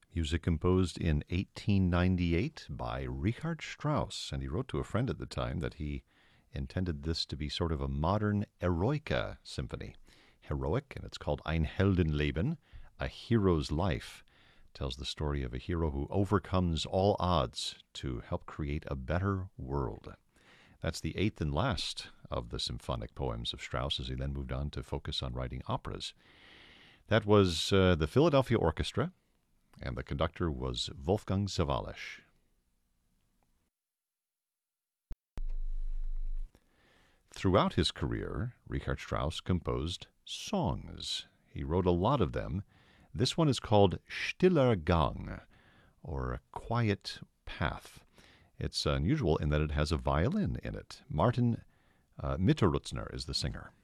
Music composed in 1898 by Richard Strauss, and he wrote to a friend at the time that he intended this to be sort of a modern Eroica symphony. Heroic, and it's called Ein Heldenleben, A Hero's Life. Tells the story of a hero who overcomes all odds to help create a better world. That's the eighth and last of the symphonic poems of Strauss, as he then moved on to focus on writing operas. That was the Philadelphia Orchestra, and the conductor was Wolfgang Sawallisch. Throughout his career, Richard Strauss composed songs. He wrote a lot of them. This one is called Stiller Gang, or a quiet path. It's unusual in that it has a violin in it. Martin Mitterrutzner is the singer.